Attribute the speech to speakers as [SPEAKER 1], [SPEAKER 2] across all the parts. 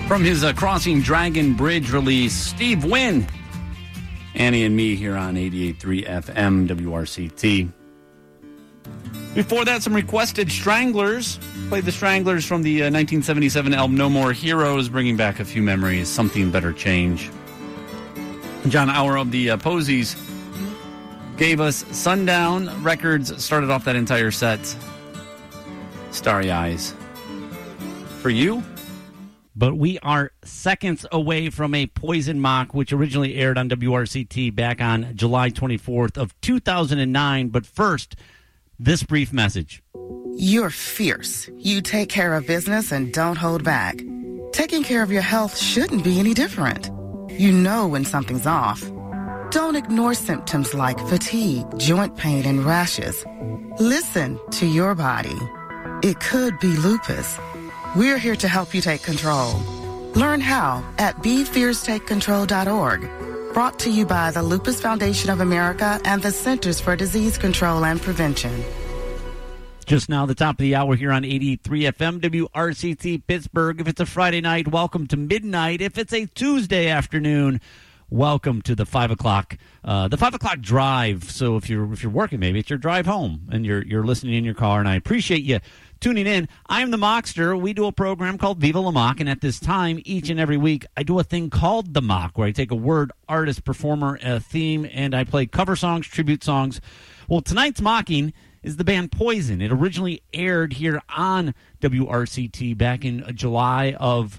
[SPEAKER 1] From his Crossing Dragon Bridge release, Steve Wynn. Annie and me here on 88.3 FM WRCT. Before that, some requested Stranglers. Played the Stranglers from the 1977 album No More Heroes, bringing back a few memories. Something Better Change. John Auer of the Posies gave us Sundown Records. Started off that entire set. Starry Eyes. For you?
[SPEAKER 2] But we are seconds away from a Poison mock, which originally aired on WRCT back on July 24th of 2009. But first, this brief message.
[SPEAKER 3] You're fierce. You take care of business and don't hold back. Taking care of your health shouldn't be any different. You know when something's off. Don't ignore symptoms like fatigue, joint pain, and rashes. Listen to your body. It could be lupus. We're here to help you take control. Learn how at BeFierceTakeControl.org. Brought to you by the Lupus Foundation of America and the Centers for Disease Control and Prevention.
[SPEAKER 2] Just now, the top of the hour here on 83 FM WRCT Pittsburgh. If it's a Friday night, welcome to midnight. If it's a Tuesday afternoon, welcome to the 5 o'clock drive. So if you're working, maybe it's your drive home and you're listening in your car, and I appreciate you tuning in. I'm the Mockster. We do a program called Viva La Mock, and at this time, each and every week, I do a thing called The Mock, where I take a word, artist, performer, a theme, and I play cover songs, tribute songs. Well, tonight's mocking is the band Poison. It originally aired here on WRCT back in July of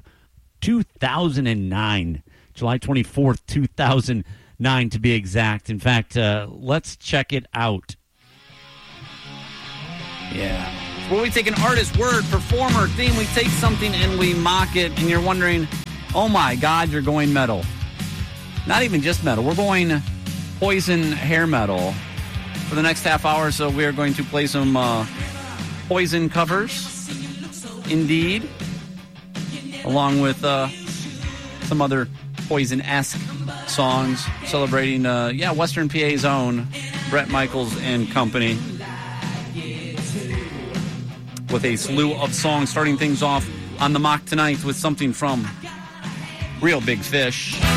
[SPEAKER 2] 2009. July 24th, 2009 to be exact. In fact, let's check it out. Yeah. Well, we take an artist, word, performer, theme, we take something and we mock it, and you're wondering, oh my God, you're going metal. Not even just metal. We're going Poison hair metal. For the next half hour or so, we are going to play some Poison covers, indeed, along with some other Poison-esque songs celebrating, Western PA's own Bret Michaels and company, with a slew of songs, starting things off on the mock tonight with something from Real Big Fish.